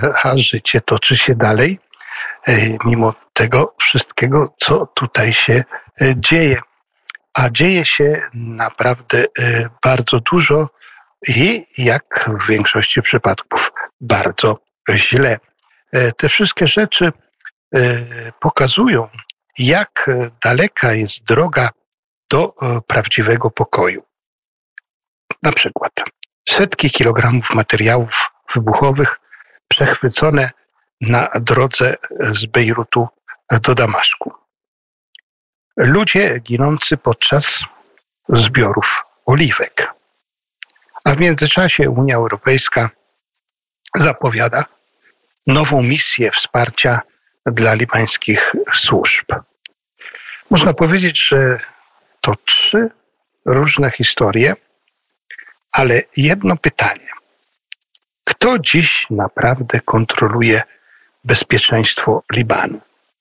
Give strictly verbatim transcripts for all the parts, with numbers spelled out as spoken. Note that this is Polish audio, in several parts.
a życie toczy się dalej, mimo tego wszystkiego, co tutaj się dzieje. A dzieje się naprawdę bardzo dużo i, jak w większości przypadków, bardzo źle. Te wszystkie rzeczy pokazują, jak daleka jest droga do prawdziwego pokoju. Na przykład setki kilogramów materiałów wybuchowych przechwycone na drodze z Bejrutu do Damaszku. Ludzie ginący podczas zbiorów oliwek. A w międzyczasie Unia Europejska zapowiada nową misję wsparcia dla libańskich służb. Można powiedzieć, że to trzy różne historie, ale jedno pytanie. Kto dziś naprawdę kontroluje bezpieczeństwo Libanu?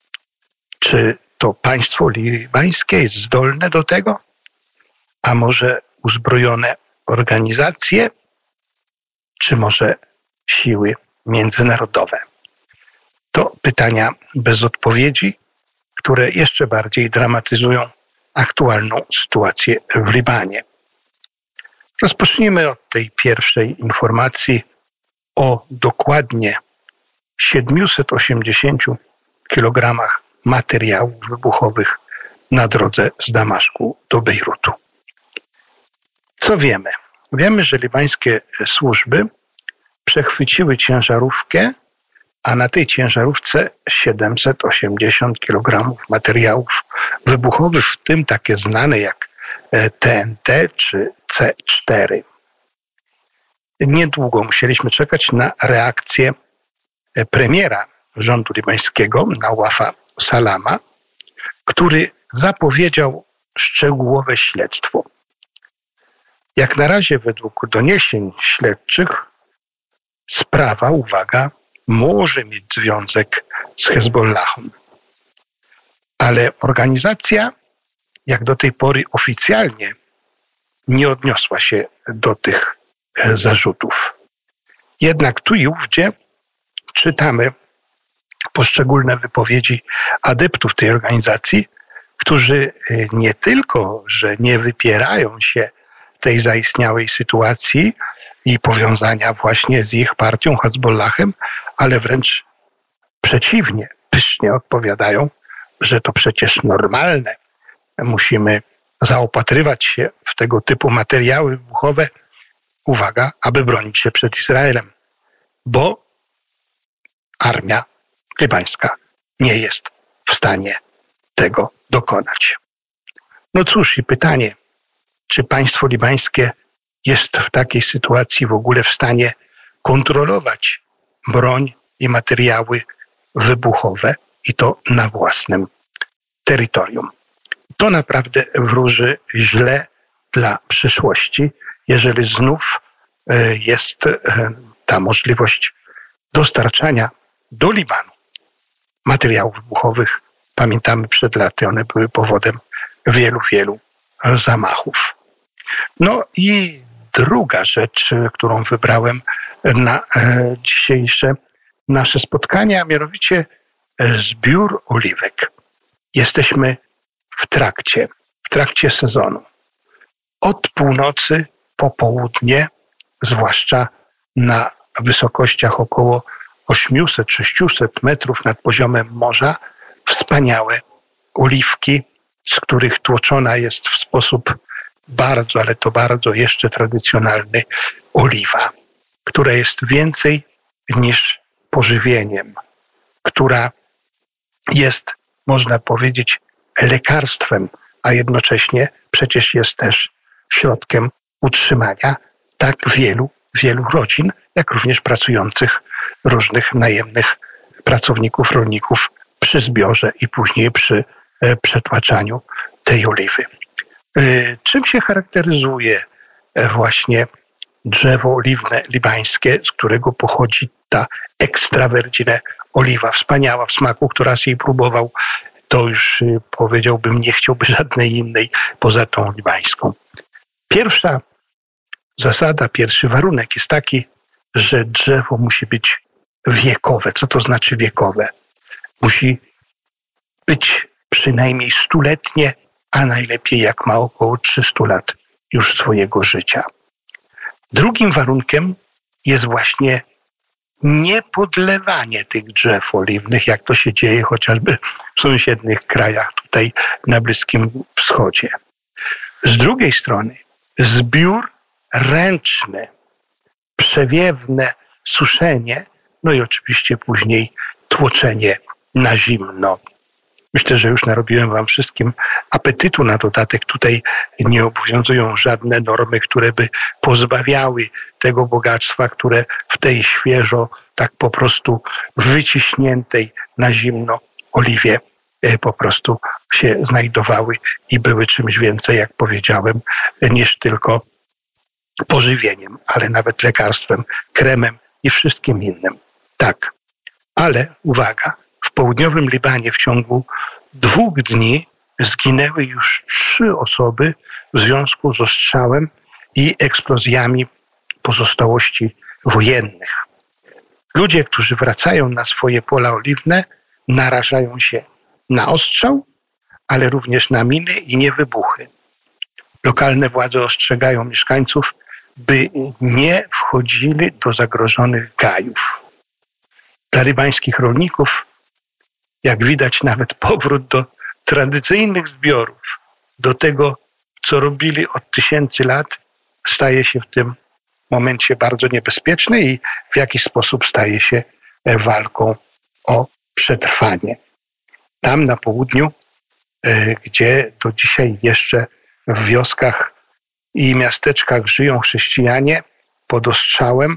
Czy to państwo libańskie jest zdolne do tego? A może uzbrojone organizacje? Czy może siły międzynarodowe? To pytania bez odpowiedzi, które jeszcze bardziej dramatyzują aktualną sytuację w Libanie. Rozpocznijmy od tej pierwszej informacji o dokładnie siedmiuset osiemdziesięciu kilogramach materiałów wybuchowych na drodze z Damaszku do Bejrutu. Co wiemy? Wiemy, że libańskie służby przechwyciły ciężarówkę, a na tej ciężarówce siedemset osiemdziesiąt kilogramów materiałów wybuchowych, w tym takie znane jak T N T czy C cztery. Niedługo musieliśmy czekać na reakcję premiera rządu libańskiego, Nawafa Salama, który zapowiedział szczegółowe śledztwo. Jak na razie według doniesień śledczych sprawa, uwaga, może mieć związek z Hezbollahem. Ale organizacja, jak do tej pory oficjalnie, nie odniosła się do tych zarzutów. Jednak tu i ówdzie czytamy poszczególne wypowiedzi adeptów tej organizacji, którzy nie tylko, że nie wypierają się tej zaistniałej sytuacji i powiązania właśnie z ich partią Hezbollahem, ale wręcz przeciwnie, pysznie odpowiadają, że to przecież normalne. Musimy zaopatrywać się w tego typu materiały wybuchowe, uwaga, aby bronić się przed Izraelem, bo armia libańska nie jest w stanie tego dokonać. No cóż, i pytanie, czy państwo libańskie jest w takiej sytuacji w ogóle w stanie kontrolować broń i materiały wybuchowe i to na własnym terytorium. To naprawdę wróży źle dla przyszłości, jeżeli znów jest ta możliwość dostarczania do Libanu materiałów wybuchowych. Pamiętamy, przed laty one były powodem wielu, wielu zamachów. No i druga rzecz, którą wybrałem na dzisiejsze nasze spotkanie, a mianowicie zbiór oliwek. Jesteśmy w trakcie, w trakcie sezonu. Od północy po południe, zwłaszcza na wysokościach około osiemset sześćset metrów nad poziomem morza, wspaniałe oliwki, z których tłoczona jest w sposób bardzo, ale to bardzo jeszcze tradycjonalny oliwa, która jest więcej niż pożywieniem, która jest, można powiedzieć, lekarstwem, a jednocześnie przecież jest też środkiem utrzymania tak wielu, wielu rodzin, jak również pracujących różnych najemnych pracowników, rolników przy zbiorze i później przy przetłaczaniu tej oliwy. Czym się charakteryzuje właśnie drzewo oliwne libańskie, z którego pochodzi ta extra virgine oliwa, wspaniała w smaku, kto raz jej próbował, to już powiedziałbym, nie chciałby żadnej innej poza tą libańską. Pierwsza zasada, pierwszy warunek jest taki, że drzewo musi być wiekowe. Co to znaczy wiekowe? Musi być przynajmniej stuletnie, a najlepiej jak ma około trzystu lat już swojego życia. Drugim warunkiem jest właśnie niepodlewanie tych drzew oliwnych, jak to się dzieje chociażby w sąsiednich krajach tutaj na Bliskim Wschodzie. Z drugiej strony zbiór ręczny, przewiewne suszenie, no i oczywiście później tłoczenie na zimno. Myślę, że już narobiłem wam wszystkim apetytu na dodatek. Tutaj nie obowiązują żadne normy, które by pozbawiały tego bogactwa, które w tej świeżo, tak po prostu wyciśniętej na zimno oliwie po prostu się znajdowały i były czymś więcej, jak powiedziałem, niż tylko pożywieniem, ale nawet lekarstwem, kremem i wszystkim innym. Tak, ale uwaga, w południowym Libanie w ciągu dwóch dni zginęły już trzy osoby w związku z ostrzałem i eksplozjami pozostałości wojennych. Ludzie, którzy wracają na swoje pola oliwne, narażają się na ostrzał, ale również na miny i niewybuchy. Lokalne władze ostrzegają mieszkańców, by nie wchodzili do zagrożonych gajów. Dla libańskich rolników, jak widać, nawet powrót do tradycyjnych zbiorów, do tego, co robili od tysięcy lat, staje się w tym momencie bardzo niebezpieczny i w jakiś sposób staje się walką o przetrwanie. Tam na południu, gdzie do dzisiaj jeszcze w wioskach i miasteczkach żyją chrześcijanie pod ostrzałem,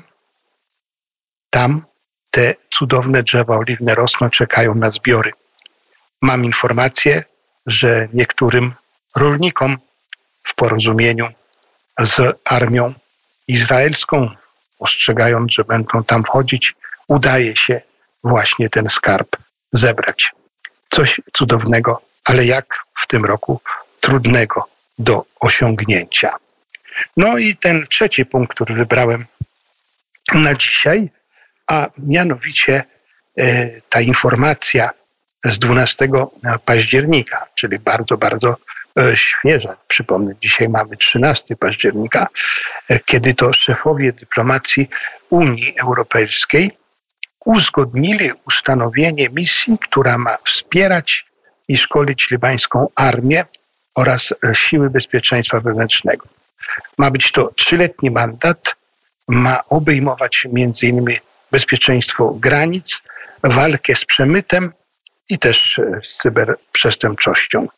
tam te cudowne drzewa oliwne rosną, czekają na zbiory. Mam informację, że niektórym rolnikom w porozumieniu z armią izraelską, ostrzegając, że będą tam wchodzić, udaje się właśnie ten skarb zebrać. Coś cudownego, ale jak w tym roku trudnego do osiągnięcia. No i ten trzeci punkt, który wybrałem na dzisiaj, a mianowicie e, ta informacja z dwunastego października, czyli bardzo, bardzo e, świeża. Przypomnę, dzisiaj mamy trzynastego października, e, kiedy to szefowie dyplomacji Unii Europejskiej uzgodnili ustanowienie misji, która ma wspierać i szkolić libańską armię oraz siły bezpieczeństwa wewnętrznego. Ma być to trzyletni mandat, ma obejmować między innymi bezpieczeństwo granic, walkę z przemytem i też z cyberprzestępczością.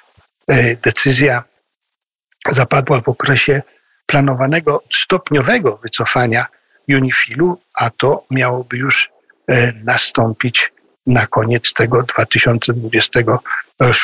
Decyzja zapadła w okresie planowanego stopniowego wycofania UNIFIL-u, a to miałoby już nastąpić na koniec tego dwa tysiące dwudziestego szóstego